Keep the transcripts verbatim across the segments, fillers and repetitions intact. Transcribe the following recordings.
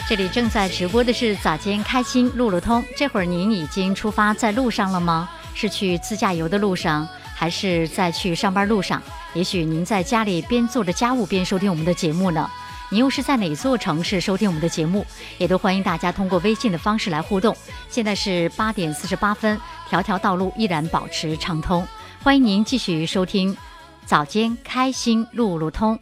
这里正在直播的是早间开心路路通，这会儿您已经出发在路上了吗？是去自驾游的路上，还是在去上班路上？也许您在家里边做着家务边收听我们的节目呢。您又是在哪座城市收听我们的节目？也都欢迎大家通过微信的方式来互动。现在是八点四十八分，条条道路依然保持畅通，欢迎您继续收听早间开心路路通。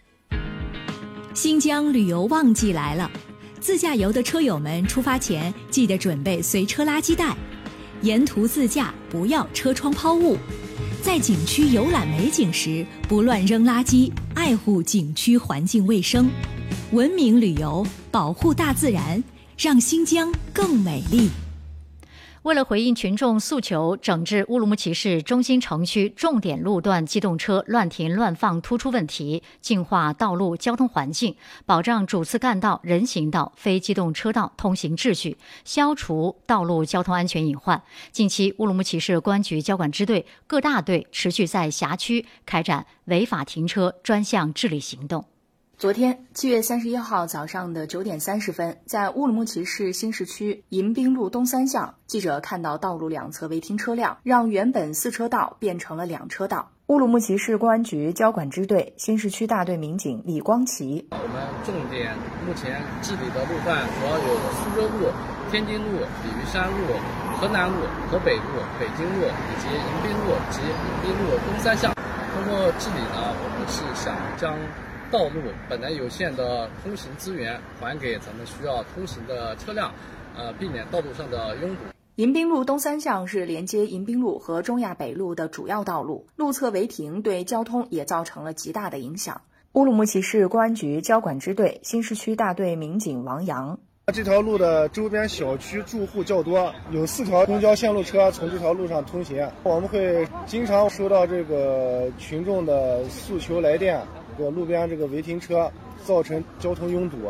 新疆旅游旺季来了，自驾游的车友们出发前记得准备随车垃圾袋，沿途自驾不要车窗抛物，在景区游览美景时不乱扔垃圾，爱护景区环境卫生，文明旅游，保护大自然，让新疆更美丽。 为了回应群众诉求，整治乌鲁木齐市中心城区重点路段机动车乱停乱放突出问题，净化道路交通环境，保障主次干道、人行道、非机动车道通行秩序，消除道路交通安全隐患。近期，乌鲁木齐市公安局交管支队各大队持续在辖区开展违法停车专项治理行动。 昨天，七月三十一号早上的九点三十分，在乌鲁木齐市新市区迎宾路东三巷，记者看到道路两侧违停车辆，让原本四车道变成了两车道。乌鲁木齐市公安局交管支队新市区大队民警李光奇： 我们重点目前治理的路段主要有苏州路、天津路、鲤鱼山路、河南路、河北路、北京路以及迎宾路及迎宾路东三巷。通过治理呢，我们是想将道路本来有限的通行资源还给咱们需要通行的车辆，呃，避免道路上的拥堵。 迎宾路东三巷是连接迎宾路和中亚北路的主要道路，路侧违停对交通也造成了极大的影响。乌鲁木齐市公安局交管支队新市区大队民警王阳： 这条路的周边小区住户较多，有四条公交线路车从这条路上通行。我们会经常收到这个群众的诉求来电，这个路边这个违停车造成交通拥堵。